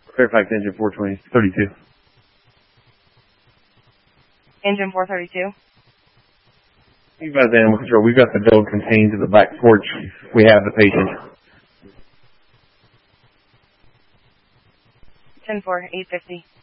Fairfax engine 432. Engine 432. You've got the animal control. We've got the dog contained to the back porch. We have the patient. 10-4, 850.